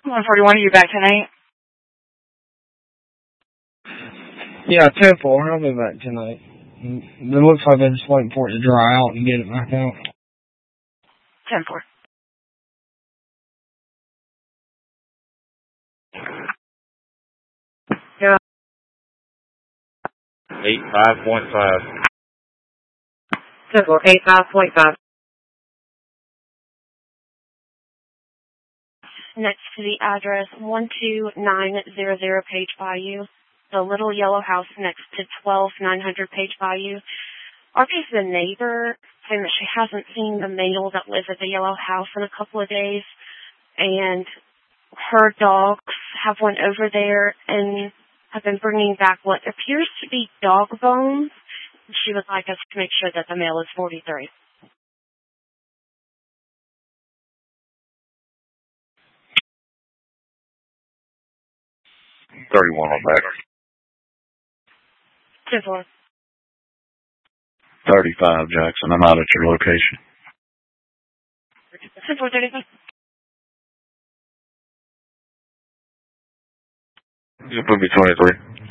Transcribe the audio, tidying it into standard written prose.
141, are you back tonight? Yeah, 10-4. I'll be back tonight. It looks like they're just waiting for it to dry out and get it back out. 10-4. Yeah. 85.5. 10-4, 85.5. Next to the address 12900 Page Bayou, the little yellow house next to 12900 Page Bayou. RP's the neighbor saying that she hasn't seen the male that lives at the yellow house in a couple of days, and her dogs have went over there and have been bringing back what appears to be dog bones. She would like us to make sure that the male is 43. 31 on back. 10-4. 35, Jackson. I'm out at your location. 10-4, 35. You can put me 23.